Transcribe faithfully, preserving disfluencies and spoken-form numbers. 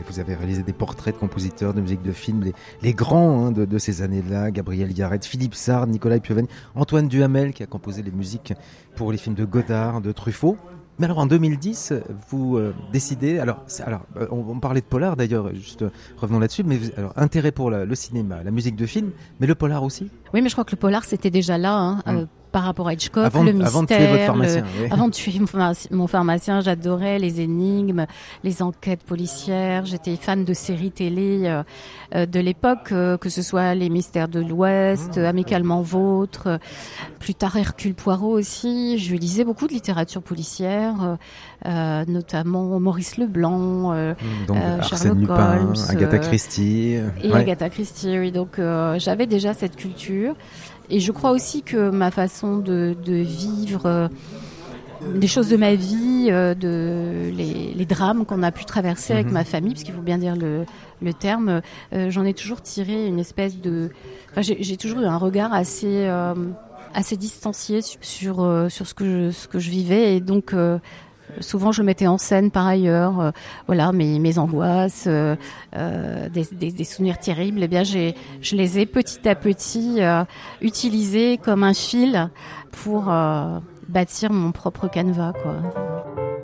vous avez réalisé des portraits de compositeurs de musique de film, les, les grands hein, de, de ces années-là, Gabriel Yared, Philippe Sard, Nicolas Piovani, Antoine Duhamel qui a composé les musiques pour les films de Godard, de Truffaut. Mais alors en deux mille dix, vous euh, décidez, alors, alors on, on parlait de polar d'ailleurs, juste euh, revenons là-dessus, mais vous, alors, intérêt pour la, le cinéma, la musique de film, mais le polar aussi. Oui, mais je crois que le polar c'était déjà là, hein, hum. euh, par rapport à Hitchcock, avant, le mystère. Avant de tuer votre pharmacien. Le, oui. Avant de tuer mon pharmacien, j'adorais les énigmes, les enquêtes policières. J'étais fan de séries télé euh, euh, de l'époque, euh, que ce soit Les Mystères de l'Ouest, mmh. Amicalement Vôtre, euh, plus tard Hercule Poirot aussi. Je lisais beaucoup de littérature policière, euh, notamment Maurice Leblanc, euh, donc, euh, Arsène Sherlock Lupin, Holmes, Agatha Christie. Euh, et ouais. Agatha Christie, oui. Donc euh, j'avais déjà cette culture. Et je crois aussi que ma façon de, de vivre euh, des choses de ma vie, euh, de, les, les drames qu'on a pu traverser avec mm-hmm. ma famille, parce qu'il faut bien dire le, le terme, euh, j'en ai toujours tiré une espèce de... Enfin, j'ai, j'ai toujours eu un regard assez, euh, assez distancié sur, euh, sur ce, que je, ce que je vivais. Et donc... Euh, souvent, je mettais en scène par ailleurs, euh, voilà, mes, mes angoisses, euh, euh, des, des, des souvenirs terribles. Eh bien, j'ai, je les ai petit à petit euh, utilisés comme un fil pour euh, bâtir mon propre canevas, quoi.